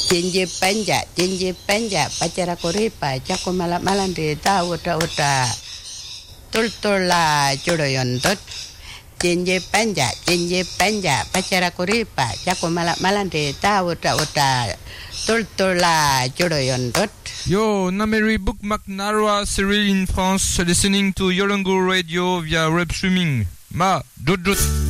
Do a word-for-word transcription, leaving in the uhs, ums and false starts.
Jinji panja, jinji panja, pacara kuripa, jako malak malande, ta uta uta, tultula jodoyondot. Jinji panja, jinji panja, pacara kuripa, jako malak malande, ta uta uta, tultula jodoyondot. Yo, Nameri Bookmark Narwa Cyril in France, listening to Yolongo Radio via web streaming. Ma, dot dot.